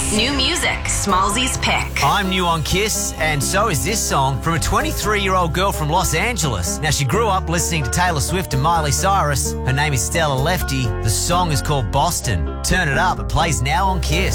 New music, Smallzy's pick. I'm new on Kiss, and so is this song from a 23-year-old girl from Los Angeles. Now, she grew up listening to Taylor Swift and Miley Cyrus. Her name is Stella Lefty. The song is called Boston. Turn it up. It plays now on Kiss.